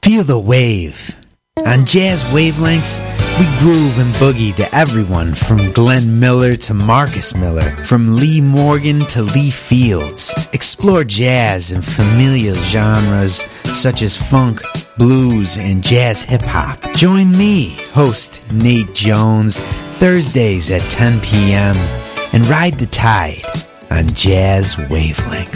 Feel the wave. On Jazz Wavelengths, we groove and boogie to everyone from Glenn Miller to Marcus Miller, from Lee Morgan to Lee Fields. Explore jazz and familiar genres such as funk, blues, and jazz hip-hop. Join me, host Nate Jones, Thursdays at 10 p.m. and ride the tide on Jazz Wavelengths.